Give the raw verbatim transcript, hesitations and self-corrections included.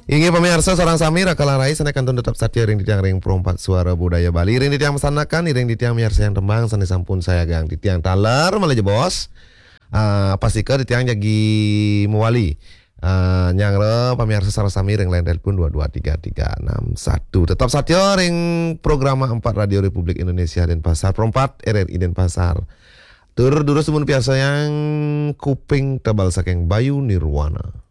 Ingi pemirsa seorang Samira kalarai sana kantun tetap saja ring di tiang ring perompat suara budaya Bali ring di tiang mesanakan ring di tiang pemirsa yang tembang sani sampun saya gang di tiang taler malah je bos uh, pasika di tiang jagi muwali uh, nyangre pemirsa seorang Samira ring lain telepon dua dua tiga tiga enam satu tetap saja ring program empat Radio Republik Indonesia Denpasar perompat R R I Denpasar tur dulu semun biasa yang kuping tebal saking Bayu Nirwana.